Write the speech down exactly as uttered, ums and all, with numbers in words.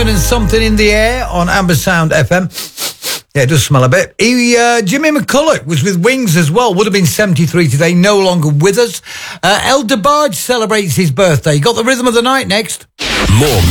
Simon and Something in the Air on Amber Sound F M. Yeah, it does smell a bit. He, uh, Jimmy McCulloch was with Wings as well. Would have been seventy-three today, no longer with us. Uh, El DeBarge celebrates his birthday. Got the rhythm of the night next. More